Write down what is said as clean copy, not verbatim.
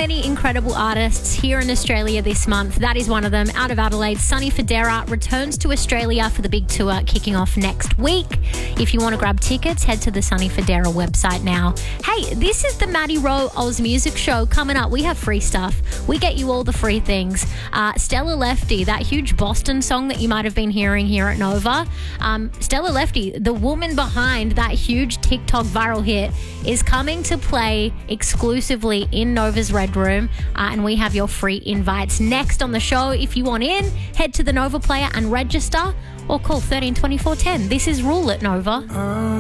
many incredible artists here in Australia this month. That is one of them. Out of Adelaide, Sonny Fodera returns to Australia for the big tour kicking off next week. If you want to grab tickets, head to the Sonny Fodera website now. Hey, this is the Maddie Rowe Oz Music Show. Coming up, we have free stuff. We get you all the free things. Stella Lefty, that huge Boston song that you might have been hearing here at Nova. Stella Lefty, the woman behind that huge TikTok viral hit, is coming to play exclusively in Nova's Red Room, and we have your free invites next on the show. If you want in, head to the Nova Player and register, or call 13 24 10. This is Rule at Nova.